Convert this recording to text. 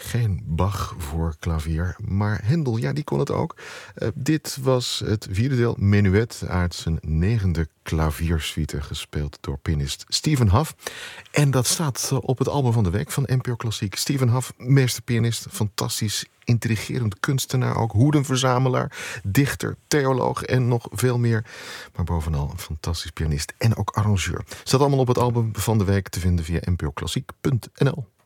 geen Bach voor klavier, maar Händel, ja, die kon het ook. Dit was het vierde deel Menuet uit zijn 9e klaviersuite, gespeeld door pianist Stephen Hough. En dat staat op het album van de week van NPO Klassiek. Stephen Hough, meesterpianist, fantastisch, intrigerend kunstenaar, ook hoedenverzamelaar, dichter, theoloog en nog veel meer. Maar bovenal een fantastisch pianist en ook arrangeur. Staat allemaal op het album van de week te vinden via npoklassiek.nl.